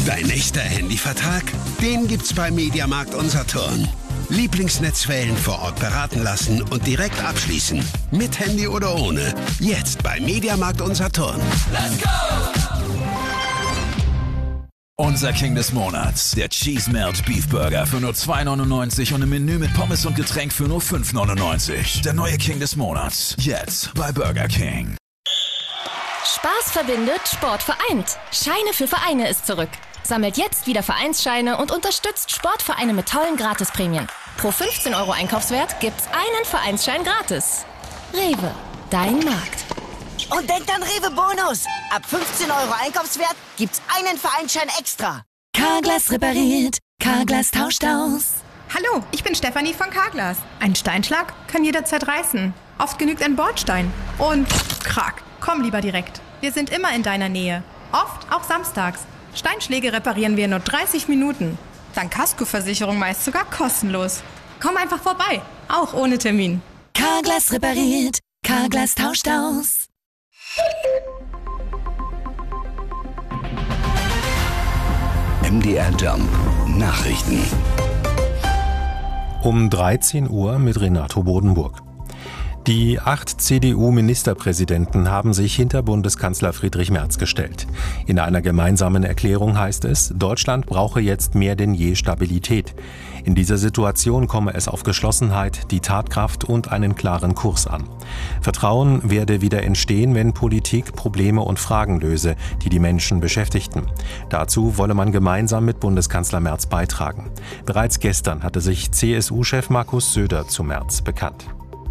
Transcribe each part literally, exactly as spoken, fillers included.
Dein nächster Handyvertrag? Den gibt's bei Mediamarkt Unsaturn. Lieblingsnetzwellen vor Ort beraten lassen und direkt abschließen. Mit Handy oder ohne. Jetzt bei Mediamarkt Unsaturn. Let's go! Unser King des Monats, der Cheese Melt Beef Burger für nur zwei neunundneunzig und im Menü mit Pommes und Getränk für nur fünf neunundneunzig. Der neue King des Monats, jetzt bei Burger King. Spaß verbindet, Sport vereint. Scheine für Vereine ist zurück. Sammelt jetzt wieder Vereinsscheine und unterstützt Sportvereine mit tollen Gratisprämien. Pro fünfzehn Euro Einkaufswert gibt's einen Vereinsschein gratis. Rewe, dein Markt. Und denkt an Rewe Bonus. Ab fünfzehn Euro Einkaufswert gibt's einen Vereinsschein extra. Carglass repariert, Carglass tauscht aus. Hallo, ich bin Stefanie von Carglass. Ein Steinschlag kann jederzeit reißen. Oft genügt ein Bordstein. Und krack, komm lieber direkt. Wir sind immer in deiner Nähe. Oft auch samstags. Steinschläge reparieren wir in nur dreißig Minuten. Dank Kaskoversicherung meist sogar kostenlos. Komm einfach vorbei, auch ohne Termin. Carglass repariert, Carglass tauscht aus. M D R Jump Nachrichten. Um dreizehn Uhr mit Renato Bodenburg. Die acht C D U-Ministerpräsidenten haben sich hinter Bundeskanzler Friedrich Merz gestellt. In einer gemeinsamen Erklärung heißt es, Deutschland brauche jetzt mehr denn je Stabilität. In dieser Situation komme es auf Geschlossenheit, die Tatkraft und einen klaren Kurs an. Vertrauen werde wieder entstehen, wenn Politik Probleme und Fragen löse, die die Menschen beschäftigten. Dazu wolle man gemeinsam mit Bundeskanzler Merz beitragen. Bereits gestern hatte sich C S U-Chef Markus Söder zu Merz bekannt.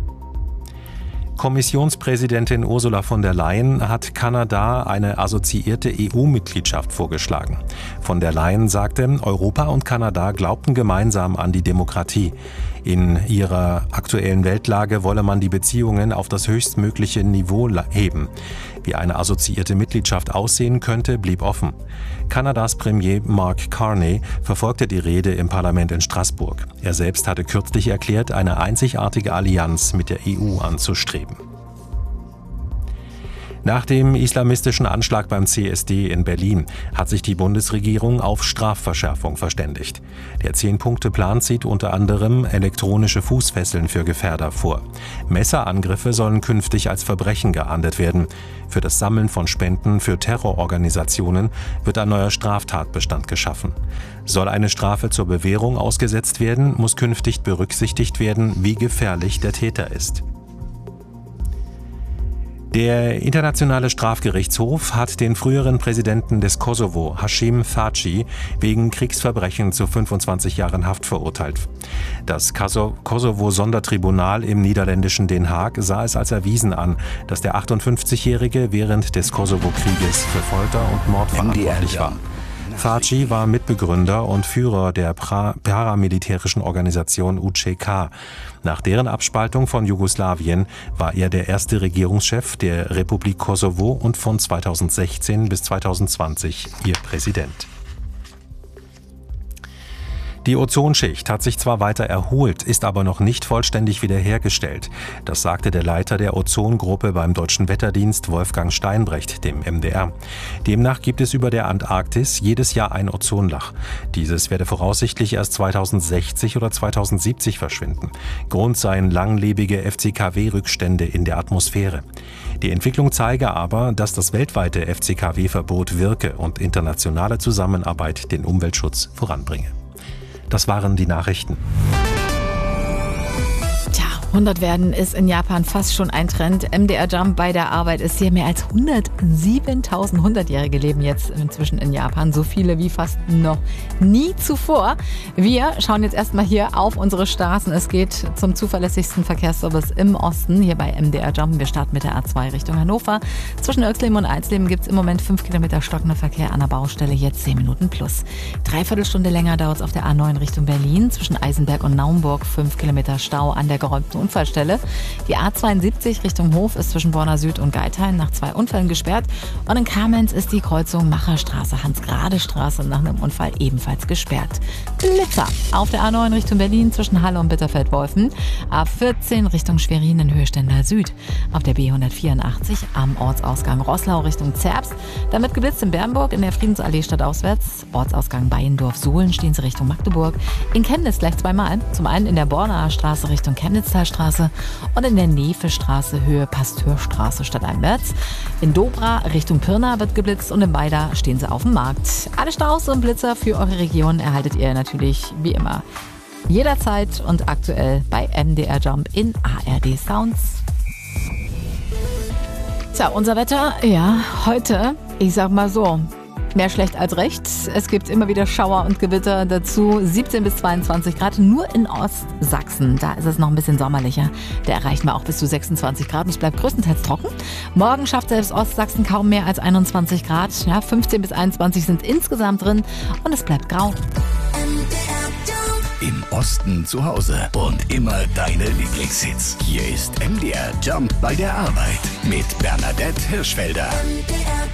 Kommissionspräsidentin Ursula von der Leyen hat Kanada eine assoziierte E U-Mitgliedschaft vorgeschlagen. Von der Leyen sagte, Europa und Kanada glaubten gemeinsam an die Demokratie. In ihrer aktuellen Weltlage wolle man die Beziehungen auf das höchstmögliche Niveau heben. Wie eine assoziierte Mitgliedschaft aussehen könnte, blieb offen. Kanadas Premier Mark Carney verfolgte die Rede im Parlament in Straßburg. Er selbst hatte kürzlich erklärt, eine einzigartige Allianz mit der E U anzustreben. Nach dem islamistischen Anschlag beim C S D in Berlin hat sich die Bundesregierung auf Strafverschärfung verständigt. Der Zehn-Punkte-Plan sieht unter anderem elektronische Fußfesseln für Gefährder vor. Messerangriffe sollen künftig als Verbrechen geahndet werden. Für das Sammeln von Spenden für Terrororganisationen wird ein neuer Straftatbestand geschaffen. Soll eine Strafe zur Bewährung ausgesetzt werden, muss künftig berücksichtigt werden, wie gefährlich der Täter ist. Der Internationale Strafgerichtshof hat den früheren Präsidenten des Kosovo, Hashim Thaçi, wegen Kriegsverbrechen zu fünfundzwanzig Jahren Haft verurteilt. Das Kosovo-Sondertribunal im niederländischen Den Haag sah es als erwiesen an, dass der achtundfünfzigjährige während des Kosovo-Krieges für Folter und Mord verantwortlich war. Thaçi war Mitbegründer und Führer der paramilitärischen Organisation U C K. Nach deren Abspaltung von Jugoslawien war er der erste Regierungschef der Republik Kosovo und von zweitausendsechzehn bis zweitausendzwanzig ihr Präsident. Die Ozonschicht hat sich zwar weiter erholt, ist aber noch nicht vollständig wiederhergestellt. Das sagte der Leiter der Ozongruppe beim Deutschen Wetterdienst, Wolfgang Steinbrecht, dem M D R. Demnach gibt es über der Antarktis jedes Jahr ein Ozonloch. Dieses werde voraussichtlich erst zweitausendsechzig oder zweitausendsiebzig verschwinden. Grund seien langlebige F C K W-Rückstände in der Atmosphäre. Die Entwicklung zeige aber, dass das weltweite F C K W-Verbot wirke und internationale Zusammenarbeit den Umweltschutz voranbringe. Das waren die Nachrichten. Tja, hundert werden ist in Japan fast schon ein Trend. M D R Jump bei der Arbeit ist hier. Mehr als hundertsiebentausend Hundertjährige leben jetzt inzwischen in Japan. So viele wie fast noch nie zuvor. Wir schauen jetzt erstmal hier auf unsere Straßen. Es geht zum zuverlässigsten Verkehrsservice im Osten, hier bei M D R Jump. Wir starten mit der A zwei Richtung Hannover. Zwischen Oechsleben und Eisleben gibt es im Moment fünf Kilometer stockender Verkehr an der Baustelle, jetzt zehn Minuten plus. Dreiviertelstunde länger dauert es auf der A neun Richtung Berlin. Zwischen Eisenberg und Naumburg fünf Kilometer Stau an der geräumten Unfallstelle. Die A zweiundsiebzig Richtung Hof ist zwischen Borna Süd und Geithain nach zwei Unfällen gesperrt. Und in Kamenz ist die Kreuzung Macherstraße, Hans-Grade-Straße nach einem Unfall ebenfalls gesperrt. Blitzer auf der A neun Richtung Berlin zwischen Halle und Bitterfeld-Wolfen. A vierzehn Richtung Schwerin in Höhe Stendal Süd. Auf der B hundertvierundachtzig am Ortsausgang Roßlau Richtung Zerbst. Damit geblitzt in Bernburg in der Friedensallee stadtauswärts. Ortsausgang Bayendorf-Sohlen stehen sie Richtung Magdeburg. In Chemnitz gleich zweimal. Zum einen in der Bornaer Straße Richtung Chemnitztalstraße und in der Nefe-Straße Höhe Pasteurstraße stadteinwärts. In Dobra Richtung Pirna wird geblitzt und in Weida stehen sie auf dem Markt. Alle Staus und Blitzer für eure Region erhaltet ihr natürlich wie immer jederzeit und aktuell bei M D R Jump in A R D Sounds. Tja, unser Wetter, ja, heute, ich sag mal so, mehr schlecht als recht. Es gibt immer wieder Schauer und Gewitter dazu. siebzehn bis zweiundzwanzig Grad. Nur in Ostsachsen, da ist es noch ein bisschen sommerlicher. Da erreichen wir auch bis zu sechsundzwanzig Grad und es bleibt größtenteils trocken. Morgen schafft selbst Ostsachsen kaum mehr als einundzwanzig Grad. Ja, fünfzehn bis einundzwanzig sind insgesamt drin und es bleibt grau. Im Osten zu Hause und immer deine Lieblingshits. Hier ist M D R Jump bei der Arbeit mit Bernadette Hirschfelder.